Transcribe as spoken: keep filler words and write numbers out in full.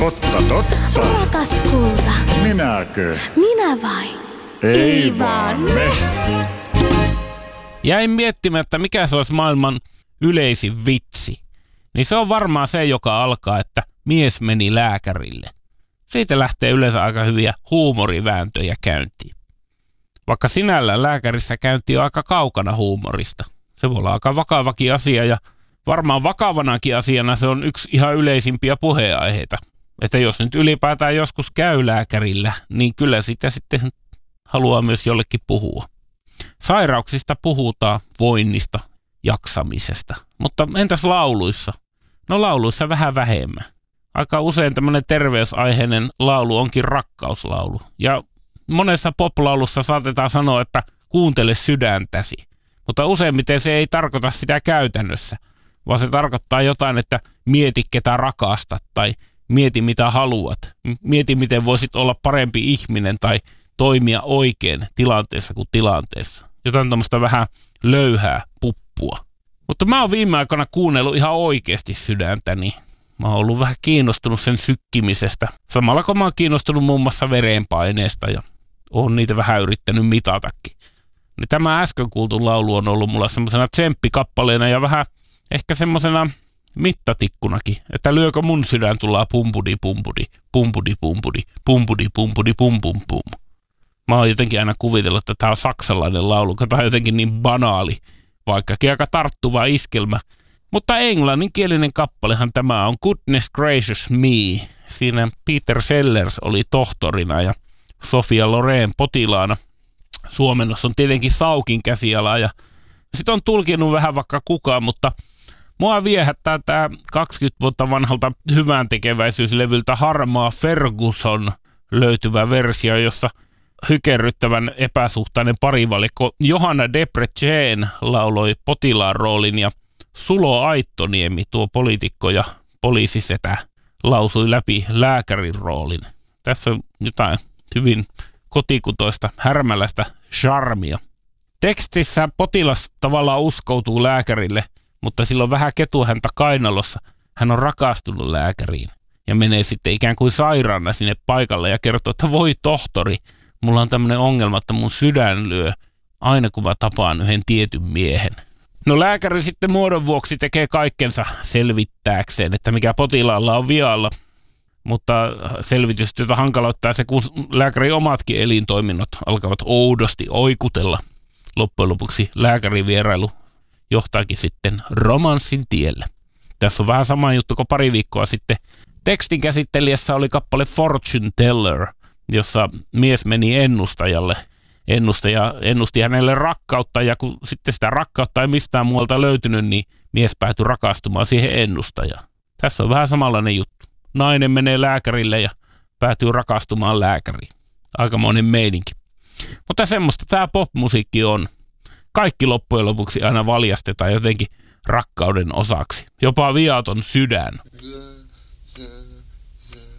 Totta, totta. Rakas kulta. Minäkö? Minä vai? Ei, Ei vaan me. Jäin miettimään, että mikä se olisi maailman yleisin vitsi. Niin se on varmaan se, joka alkaa, että mies meni lääkärille. Siitä lähtee yleensä aika hyviä huumorivääntöjä käyntiin. Vaikka sinällään lääkärissä käyntiin on aika kaukana huumorista. Se voi olla aika vakavakin asia ja varmaan vakavanakin asiana se on yksi ihan yleisimpiä puheenaiheita. Että jos nyt ylipäätään joskus käy lääkärillä, niin kyllä sitä sitten haluaa myös jollekin puhua. Sairauksista puhutaan, voinnista, jaksamisesta. Mutta entäs lauluissa? No lauluissa vähän vähemmän. Aika usein tämmöinen terveysaiheinen laulu onkin rakkauslaulu. Ja monessa poplaulussa saatetaan sanoa, että kuuntele sydäntäsi. Mutta useimmiten se ei tarkoita sitä käytännössä, vaan se tarkoittaa jotain, että mieti ketä rakastat tai mieti mitä haluat. Mieti miten voisit olla parempi ihminen tai toimia oikein tilanteessa kuin tilanteessa. Jotain tämmöistä vähän löyhää puppua. Mutta mä oon viime aikoina kuunnellut ihan oikeasti sydäntäni. Mä oon ollut vähän kiinnostunut sen sykkimisestä. Samalla kun mä oon kiinnostunut muun muassa verenpaineesta ja oon niitä vähän yrittänyt mitatakin. Niin tämä äsken kuultu laulu on ollut mulla semmoisena tsemppikappaleena ja vähän ehkä semmoisena mittatikkunakin. Että lyökö mun sydän tullaan pumpudi pumpudi, pumpudi pumpudi, pumpudi pumpudi pum pum pum. Mä oon jotenkin aina kuvitellut, että tää on saksalainen laulu, kun tää on jotenkin niin banaali, vaikkakin aika tarttuva iskelmä. Mutta englanninkielinen kappalehan tämä on Goodness Gracious Me. Siinä Peter Sellers oli tohtorina ja Sofia Loren potilaana. Suomennos on tietenkin Saukin käsiala ja sit on tulkinut vähän vaikka kukaan, mutta mua viehättää tää kaksikymmentä vuotta vanhalta hyvän tekeväisyyslevyltä Harmaa Ferguson löytyvä versio, jossa hykerryttävän epäsuhtainen parivalikko Johanna Debrecen lauloi potilaan roolin ja Sulo Aittoniemi, tuo poliitikko ja poliisisetä, lausui läpi lääkärin roolin. Tässä on jotain hyvin kotikutoista, härmäläistä charmia. Tekstissä potilas tavallaan uskoutuu lääkärille, mutta sillä on vähän ketuhäntä kainalossa. Hän on rakastunut lääkäriin ja menee sitten ikään kuin sairaana sinne paikalle ja kertoo, että voi tohtori, mulla on tämmöinen ongelma, että mun sydän lyö aina kun mä tapaan yhden tietyn miehen. No lääkäri sitten muodon vuoksi tekee kaikkensa selvittääkseen, että mikä potilaalla on vialla, mutta selvitystyötä hankaloittaa se, kun lääkärin omatkin elintoiminnot alkavat oudosti oikutella. Loppujen lopuksi lääkärin vierailu johtaakin sitten romanssin tielle. Tässä on vähän sama juttu kuin pari viikkoa sitten. Tekstin käsittelijässä oli kappale Fortune Teller, jossa mies meni ennustajalle. Ennustaja ennusti hänelle rakkautta ja kun sitten sitä rakkautta ei mistään muualta löytynyt, niin mies päätyi rakastumaan siihen ennustajaan. Tässä on vähän samanlainen juttu. Nainen menee lääkärille ja päätyy rakastumaan lääkäriin. Aikamoinen meininki. Mutta semmoista tämä popmusiikki on. Kaikki loppujen lopuksi aina valjastetaan jotenkin rakkauden osaksi. Jopa viaton sydän.